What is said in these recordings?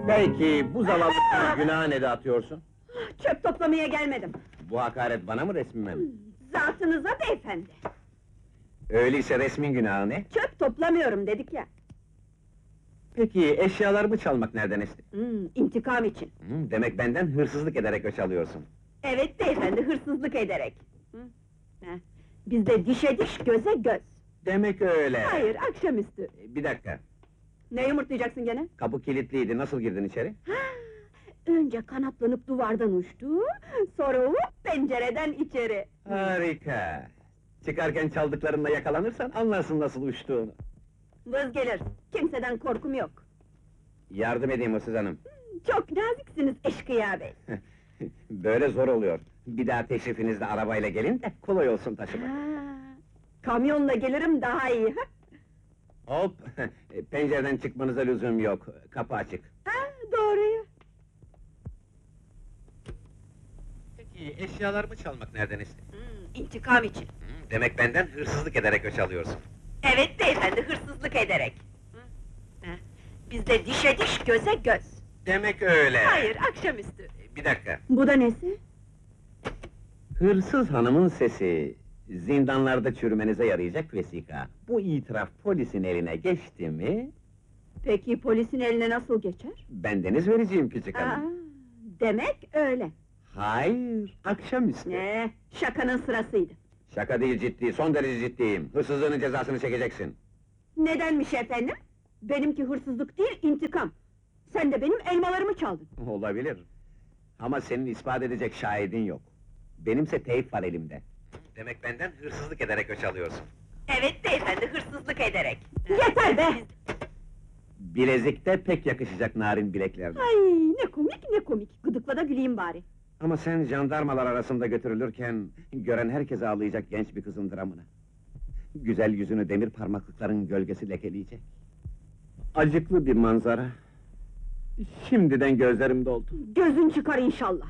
Peki, bu zavallı kızı günaha ne dağıtıyorsun? Çöp toplamaya gelmedim. Bu hakaret bana mı, resmime mi? Zatınıza beyefendi. Öyleyse resmin günahı ne? Çöp toplamıyorum dedik ya. Peki, eşyalarımı çalmak nereden esti? İntikam için. Demek benden hırsızlık ederek öç alıyorsun. Evet beyefendi, hırsızlık ederek. Heh, bizde dişe diş, göze göz. Demek öyle. Hayır, akşamüstü. Bir dakika, Ne yumurtlayacaksın gene? kapı kilitliydi, nasıl girdin içeri? Ha, önce kanatlanıp duvardan uçtu, sonra hop pencereden içeri. Harika! Çıkarken çaldıklarınla yakalanırsan anlarsın nasıl uçtuğunu. Vız gelir, kimseden korkum yok. Yardım edeyim hırsız hanım. Çok naziksiniz eşkıya bey. Böyle zor oluyor. Bir daha teşrifinizde arabayla gelin de kolay olsun taşımak. Ha, kamyonla gelirim daha iyi. Ha? Hop! Pencereden çıkmanıza lüzum yok, kapı açık. Ha, doğruyu. Peki, eşyalarımı çalmak nereden esti? İntikam için. Demek benden hırsızlık ederek öç alıyorsun. Evet beyefendi, hırsızlık ederek. Bizde dişe diş, göze göz. Demek öyle. Hayır, akşamüstü. Bir dakika. Bu da nesi? Hırsız hanımın sesi, zindanlarda çürümenize yarayacak vesika. Bu itiraf polisin eline geçti mi, Peki polisin eline nasıl geçer? bendeniz vereceğim küçük Aa, hanım. demek öyle. Hayır, akşamüstü. Ne? Şakanın sırasıydı. Şaka değil, ciddi, son derece ciddiyim. Hırsızlığının cezasını çekeceksin. Nedenmiş efendim? Benimki hırsızlık değil, intikam. Sen de benim elmalarımı çaldın. Olabilir. Ama senin ispat edecek şahidin yok. Benimse teyip var elimde. Demek benden hırsızlık ederek öç alıyorsun. Evet beyefendi, hırsızlık ederek. Yeter be! Bilezikte pek yakışacak narin bileklerine. Ay, ne komik ne komik, gıdıkla da güleyim bari. Ama sen jandarmalar arasında götürülürken, gören herkes ağlayacak genç bir kızın dramını. Güzel yüzünü demir parmaklıkların gölgesi lekeleyecek. Acıklı bir manzara. Şimdiden gözlerim doldu. Gözün çıkar inşallah.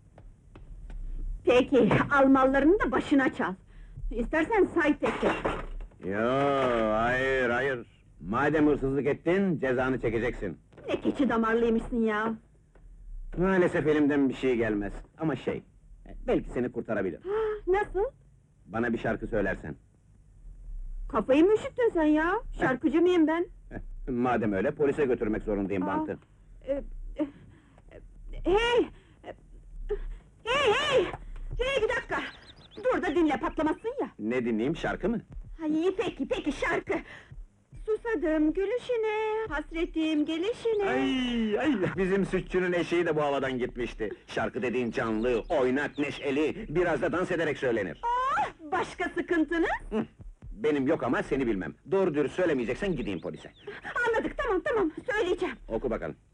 Peki, al mallarını da başına çal. İstersen say tek tek. Yo, hayır, hayır. Madem hırsızlık ettin, cezanı çekeceksin. Ne keçi damarlıymışsın ya! Maalesef elimden bir şey gelmez. Ama belki seni kurtarabilir. Nasıl? Bana bir şarkı söylersen. Kafayı mı üşüttün sen ya? Şarkıcı mıyım ben? Madem öyle, polise götürmek zorundayım Aa. bantı. Hey! Hey! Hey! Hey, bir dakika! Dur da dinle, patlamazsın ya! Ne dinleyeyim, şarkı mı? Ay, peki, şarkı! Susadım gülüşüne, hasretim gelişine... Ay, bizim sütçünün eşeği de bu havadan gitmişti. Şarkı dediğin canlı, oynak, neşeli, biraz da dans ederek söylenir. Oh, başka sıkıntınız? Benim yok ama seni bilmem. Doğru dürüst söylemeyeceksen gideyim polise. Anladık, tamam, söyleyeceğim. Oku bakalım.